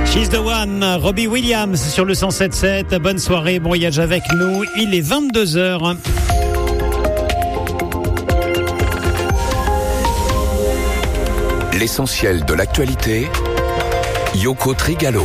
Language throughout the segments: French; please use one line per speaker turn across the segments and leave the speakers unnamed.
She's the one, Robbie Williams sur le 107.7. Bonne soirée, bon voyage avec nous. Il est 22h.
L'essentiel de l'actualité, Yoko Trigalo.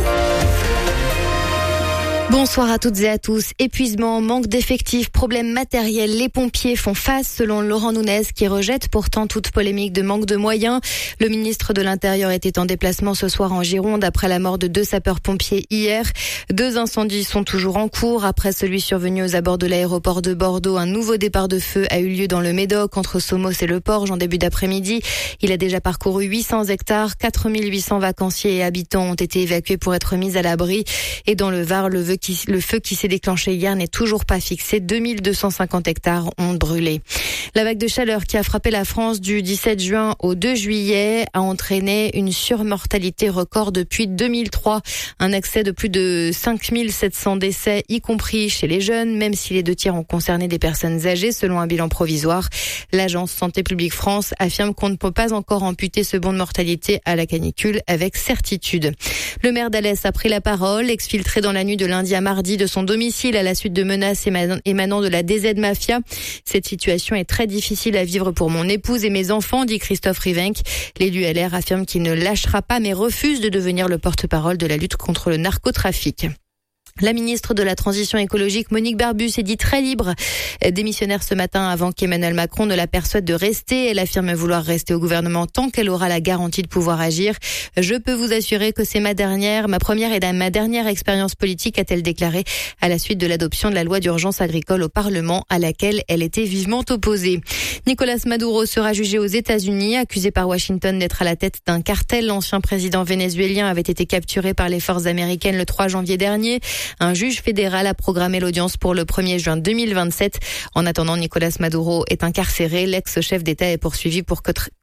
Bonsoir à toutes et à tous. Épuisement, manque d'effectifs, problèmes matériels. Les pompiers font face, selon Laurent Nunez, qui rejette pourtant toute polémique de manque de moyens. Le ministre de l'Intérieur était en déplacement ce soir en Gironde après la mort de 2 sapeurs-pompiers hier. 2 incendies sont toujours en cours. Après celui survenu aux abords de l'aéroport de Bordeaux, un nouveau départ de feu a eu lieu dans le Médoc, entre Somos et Le Porge, en début d'après-midi. Il a déjà parcouru 800 hectares. 4800 vacanciers et habitants ont été évacués pour être mis à l'abri. Et dans le Var, le feu qui s'est déclenché hier n'est toujours pas fixé. 2250 hectares ont brûlé. La vague de chaleur qui a frappé la France du 17 juin au 2 juillet a entraîné une surmortalité record depuis 2003. Un excès de plus de 5700 décès, y compris chez les jeunes, même si les 2 tiers ont concerné des personnes âgées, selon un bilan provisoire. L'agence Santé publique France affirme qu'on ne peut pas encore imputer ce bond de mortalité à la canicule avec certitude. Le maire d'Alès a pris la parole, exfiltré dans la nuit de lundi à mardi de son domicile à la suite de menaces émanant de la DZ Mafia. Cette situation est très difficile à vivre pour mon épouse et mes enfants, dit Christophe Rivenc. L'élu LR affirme qu'il ne lâchera pas mais refuse de devenir le porte-parole de la lutte contre le narcotrafic. La ministre de la Transition écologique, Monique Barbu, s'est dit très libre. Démissionnaire ce matin avant qu'Emmanuel Macron ne la persuade de rester. Elle affirme vouloir rester au gouvernement tant qu'elle aura la garantie de pouvoir agir. Je peux vous assurer que c'est ma première et ma dernière expérience politique, a-t-elle déclaré à la suite de l'adoption de la loi d'urgence agricole au Parlement, à laquelle elle était vivement opposée. Nicolas Maduro sera jugé aux États-Unis, accusé par Washington d'être à la tête d'un cartel. L'ancien président vénézuélien avait été capturé par les forces américaines le 3 janvier dernier. Un juge fédéral a programmé l'audience pour le 1er juin 2027. En attendant, Nicolas Maduro est incarcéré. L'ex-chef d'État est poursuivi pour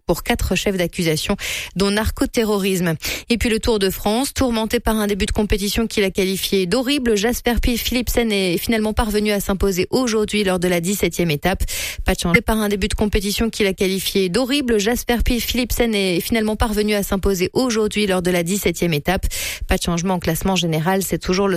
4 chefs d'accusation, dont narcoterrorisme. Et puis le Tour de France, tourmenté par un début de compétition qu'il a qualifié d'horrible, Jasper Philipsen est finalement parvenu à s'imposer aujourd'hui lors de la 17e étape. Pas de changement. Par un début de compétition qu'il a qualifié d'horrible, Jasper Philipsen est finalement parvenu à s'imposer aujourd'hui lors de la 17e étape. Pas de changement en classement général, c'est toujours le